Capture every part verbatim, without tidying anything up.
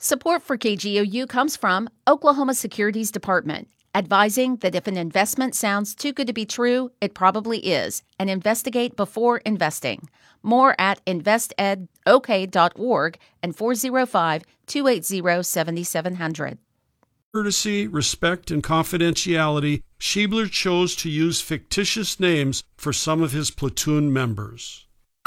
Support for K G O U comes from Oklahoma Securities Department, advising that if an investment sounds too good to be true, it probably is, and investigate before investing. More at invest ed o k dot org and four oh five, two eight zero, seven seven zero zero. Courtesy, respect, and confidentiality, Schiebler chose to use fictitious names for some of his platoon members.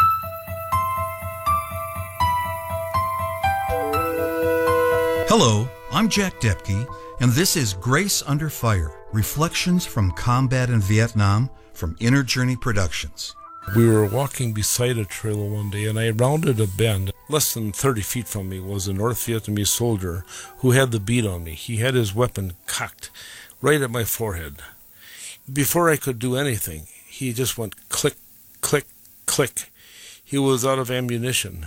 Hello, I'm Jack Depke, and this is Grace Under Fire, Reflections from Combat in Vietnam from Inner Journey Productions. We were walking beside a trailer one day, and I rounded a bend. Less than thirty feet from me was a North Vietnamese soldier who had the beat on me. He had his weapon cocked right at my forehead. Before I could do anything, he just went click, click, click. He was out of ammunition.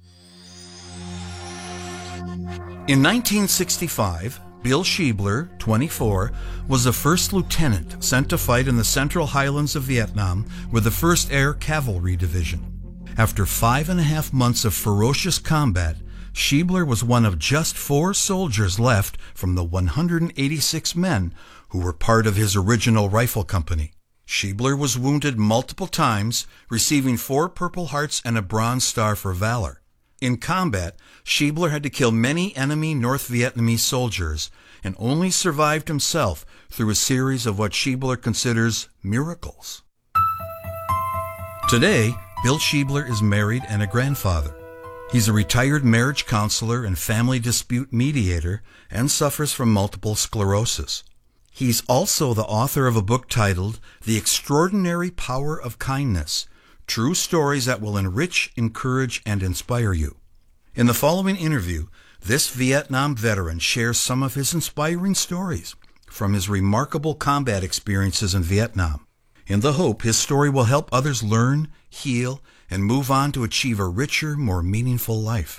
In nineteen sixty-five, Bill Schiebler, twenty-four, was the first lieutenant sent to fight in the Central Highlands of Vietnam with the first Air Cavalry Division. After five and a half months of ferocious combat, Schiebler was one of just four soldiers left from the one hundred eighty-six men who were part of his original rifle company. Schiebler was wounded multiple times, receiving four Purple Hearts and a Bronze Star for valor. In combat, Schiebler had to kill many enemy North Vietnamese soldiers and only survived himself through a series of what Schiebler considers miracles. Today, Bill Schiebler is married and a grandfather. He's a retired marriage counselor and family dispute mediator and suffers from multiple sclerosis. He's also the author of a book titled The Extraordinary Power of Kindness, True Stories that will enrich, encourage, and inspire you. In the following interview, this Vietnam veteran shares some of his inspiring stories from his remarkable combat experiences in Vietnam, in the hope his story will help others learn, heal, and move on to achieve a richer, more meaningful life.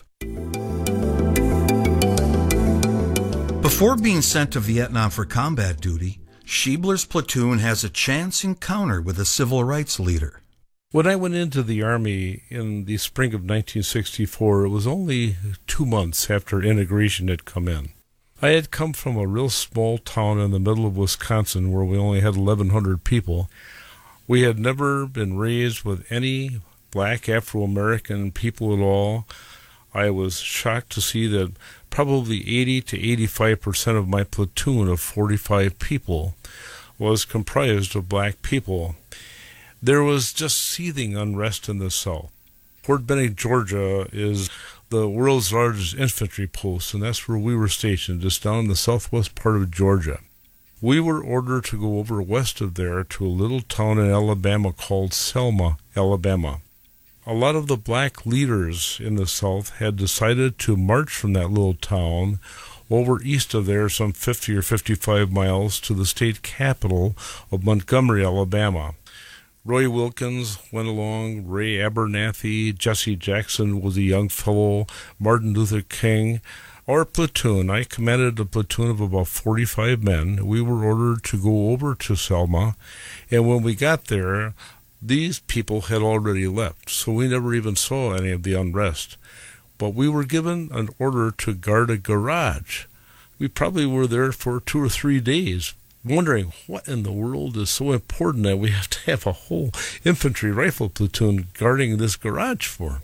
Before being sent to Vietnam for combat duty, Schiebler's platoon has a chance encounter with a civil rights leader. When I went into the Army in the spring of nineteen sixty-four, it was only two months after integration had come in. I had come from a real small town in the middle of Wisconsin where we only had eleven hundred people. We had never been raised with any black Afro-American people at all. I was shocked to see that probably eighty to eighty-five percent of my platoon of forty-five people was comprised of black people. There was just seething unrest in the South. Fort Benning, Georgia is the world's largest infantry post, and that's where we were stationed, just down in the southwest part of Georgia. We were ordered to go over west of there to a little town in Alabama called Selma, Alabama. A lot of the black leaders in the South had decided to march from that little town over east of there, some fifty or fifty-five miles, to the state capital of Montgomery, Alabama. Roy Wilkins went along, Ray Abernathy, Jesse Jackson was a young fellow, Martin Luther King. Our platoon, I commanded a platoon of about forty-five men. We were ordered to go over to Selma, and when we got there, these people had already left, so we never even saw any of the unrest. But we were given an order to guard a garage. We probably were there for two or three days, wondering what in the world is so important that we have to have a whole infantry rifle platoon guarding this garage for.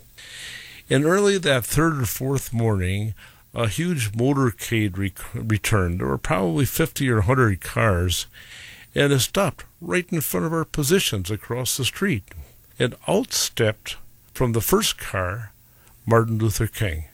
And early that third or fourth morning, a huge motorcade re- returned. There were probably fifty or one hundred cars, and it stopped right in front of our positions across the street. And out stepped, from the first car, Martin Luther King.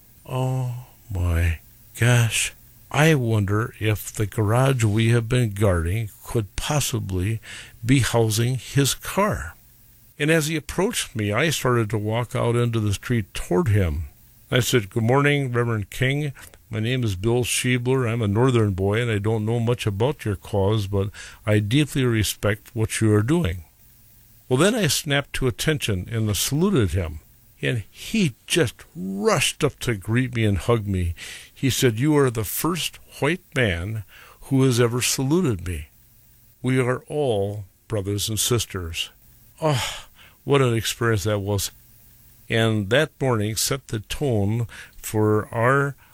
Oh my gosh. I wonder if the garage we have been guarding could possibly be housing his car. And as he approached me, I started to walk out into the street toward him. I said, "Good morning, Reverend King. My name is Bill Schiebler. I'm a northern boy, and I don't know much about your cause, but I deeply respect what you are doing." Well, then I snapped to attention and saluted him. And he just rushed up to greet me and hug me. He said, "You are the first white man who has ever saluted me. We are all brothers and sisters." Oh, what an experience that was. And that morning set the tone for our